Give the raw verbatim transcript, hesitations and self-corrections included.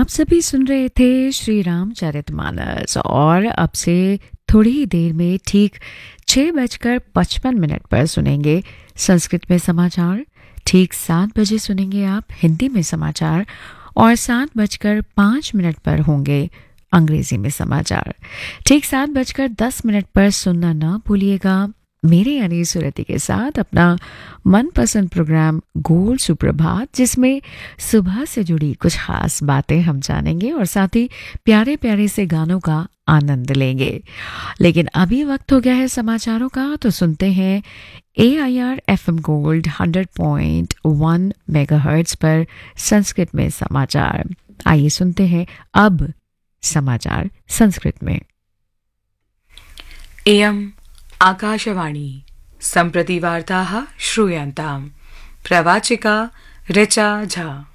सभी सुन रहे थे श्री रामचरितमानस और अब से थोड़ी ही देर में ठीक छः बजकर पचपन मिनट पर सुनेंगे संस्कृत में समाचार। ठीक सात बजे सुनेंगे आप हिंदी में समाचार और सात बजकर पाँच मिनट पर होंगे अंग्रेजी में समाचार। ठीक सात बजकर दस मिनट पर सुनना ना भूलिएगा मेरे यानी सुरति के साथ अपना मनपसंद प्रोग्राम गोल सुप्रभात, जिसमें सुबह से जुड़ी कुछ खास बातें हम जानेंगे और साथ ही प्यारे प्यारे से गानों का आनंद लेंगे। लेकिन अभी वक्त हो गया है समाचारों का, तो सुनते हैं ए I R F M gold hundred point one megahertz पर संस्कृत में समाचार। आइए सुनते हैं अब समाचार संस्कृत में। एयम् आकाशवाणी सम्प्रति वार्ताः श्रूयन्ताम्। प्रवाचिका ऋचा झा।